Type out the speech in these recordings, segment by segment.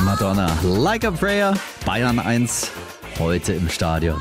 Madonna, Like a Prayer, Bayern 1, heute im Stadion.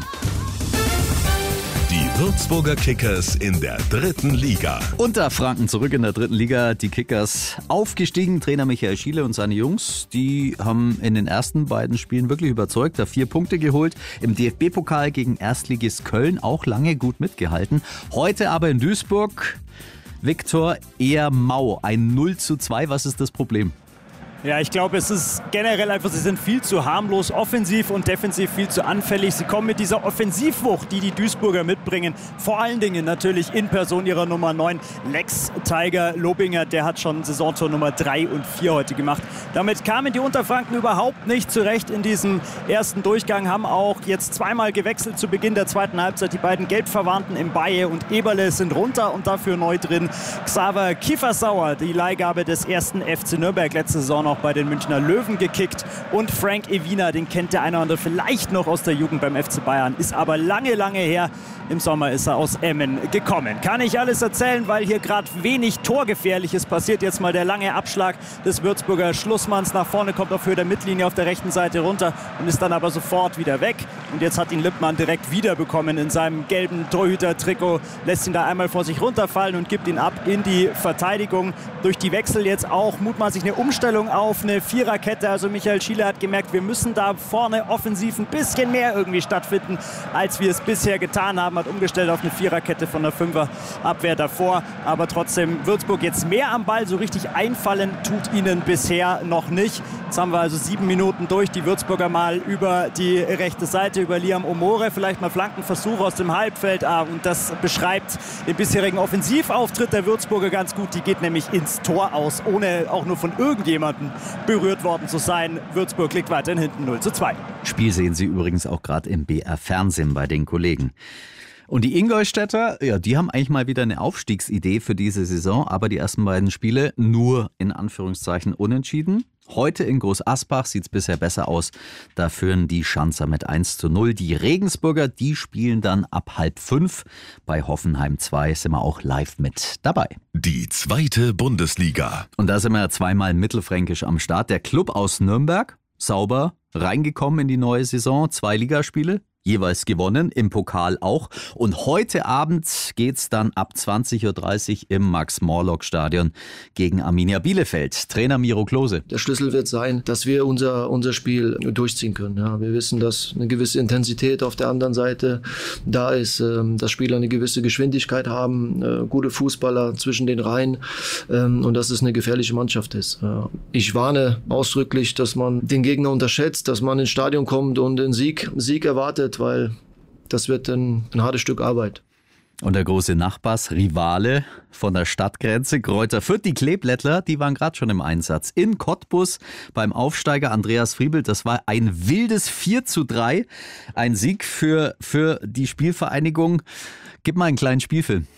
Die Würzburger Kickers in der 3. Liga. Unterfranken zurück in der 3. Liga. Die Kickers aufgestiegen. Trainer Michael Schiele und seine Jungs, die haben in den ersten beiden Spielen wirklich überzeugt. Da 4 Punkte geholt. Im DFB-Pokal gegen Erstligist Köln auch lange gut mitgehalten. Heute aber in Duisburg, Viktor, eher mau. Ein 0:2. Was ist das Problem? Ja, ich glaube, es ist generell einfach, sie sind viel zu harmlos, offensiv und defensiv viel zu anfällig. Sie kommen mit dieser Offensivwucht, die Duisburger mitbringen, vor allen Dingen natürlich in Person ihrer Nummer 9, Lex Tiger Lobinger. Der hat schon Saisontor Nummer 3 und 4 heute gemacht. Damit kamen die Unterfranken überhaupt nicht zurecht in diesem ersten Durchgang, haben auch jetzt zweimal gewechselt zu Beginn der zweiten Halbzeit. Die beiden Gelbverwandten Mbaye und Eberle sind runter und dafür neu drin Xaver Kiefersauer, die Leihgabe des ersten FC Nürnberg letzte Saison noch bei den Münchner Löwen gekickt, und Frank Evina, den kennt der eine oder andere vielleicht noch aus der Jugend beim FC Bayern, ist aber lange her. Im Sommer ist er aus Emmen gekommen. Kann ich alles erzählen, weil hier gerade wenig Torgefährliches passiert. Jetzt mal der lange Abschlag des Würzburger Schlussmanns. Nach vorne kommt auf Höhe der Mittellinie auf der rechten Seite runter und ist dann aber sofort wieder weg. Und jetzt hat ihn Lippmann direkt wiederbekommen in seinem gelben Torhüter-Trikot. Lässt ihn da einmal vor sich runterfallen und gibt ihn ab in die Verteidigung. Durch die Wechsel jetzt auch mutmaßlich eine Umstellung auf eine Viererkette. Also Michael Schiele hat gemerkt, wir müssen da vorne offensiv ein bisschen mehr irgendwie stattfinden, als wir es bisher getan haben. Hat umgestellt auf eine Viererkette von der Fünferabwehr davor. Aber trotzdem Würzburg jetzt mehr am Ball. So richtig einfallen tut ihnen bisher noch nicht. Jetzt haben wir also 7 Minuten durch. Die Würzburger mal über die rechte Seite, über Liam Omore. Vielleicht mal Flankenversuch aus dem Halbfeld. Und das beschreibt den bisherigen Offensivauftritt der Würzburger ganz gut. Die geht nämlich ins Tor aus, ohne auch nur von irgendjemandem berührt worden zu sein. Würzburg liegt weiterhin hinten 0:2. Spiel sehen Sie übrigens auch gerade im BR Fernsehen bei den Kollegen. Und die Ingolstädter, ja, die haben eigentlich mal wieder eine Aufstiegsidee für diese Saison, aber die ersten beiden Spiele nur in Anführungszeichen unentschieden. Heute in Groß-Asbach sieht es bisher besser aus. Da führen die Schanzer mit 1:0. Die Regensburger, die spielen dann ab 4:30. Bei Hoffenheim 2 sind wir auch live mit dabei. Die 2. Bundesliga. Und da sind wir zweimal mittelfränkisch am Start. Der Club aus Nürnberg, sauber reingekommen in die neue Saison. 2 Ligaspiele, jeweils gewonnen, im Pokal auch. Und heute Abend geht's dann ab 20:30 Uhr im Max-Morlock-Stadion gegen Arminia Bielefeld. Trainer Miro Klose. Der Schlüssel wird sein, dass wir unser Spiel durchziehen können. Ja, wir wissen, dass eine gewisse Intensität auf der anderen Seite da ist, dass Spieler eine gewisse Geschwindigkeit haben, gute Fußballer zwischen den Reihen, und dass es eine gefährliche Mannschaft ist. Ich warne ausdrücklich, dass man den Gegner unterschätzt, dass man ins Stadion kommt und einen Sieg erwartet, weil das wird ein hartes Stück Arbeit. Und der große Nachbarsrivale von der Stadtgrenze, Greuther Fürth, die Kleeblättler, die waren gerade schon im Einsatz. In Cottbus beim Aufsteiger Andreas Friebelt, das war ein wildes 4:3. Ein Sieg für die Spielvereinigung. Gib mal einen kleinen Spielfilm.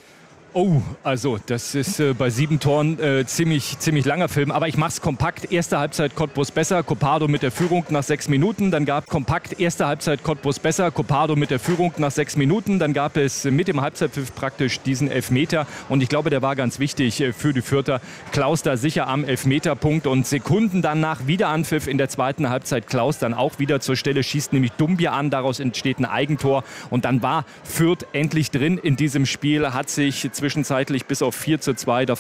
Oh, also das ist bei 7 Toren ziemlich langer Film, aber ich mach's kompakt. Erste Halbzeit Cottbus besser, Copado mit der Führung nach 6 Minuten. Dann gab kompakt erste Halbzeit Cottbus besser, Copado mit der Führung nach 6 Minuten. Dann gab es mit dem Halbzeitpfiff praktisch diesen Elfmeter und ich glaube, der war ganz wichtig für die Fürther. Klaus da sicher am Elfmeterpunkt und Sekunden danach wieder Anpfiff in der zweiten Halbzeit. Klaus dann auch wieder zur Stelle, schießt nämlich Dumbia an, daraus entsteht ein Eigentor und dann war Fürth endlich drin in diesem Spiel, hat sich zwischenzeitlich bis auf 4:2 davon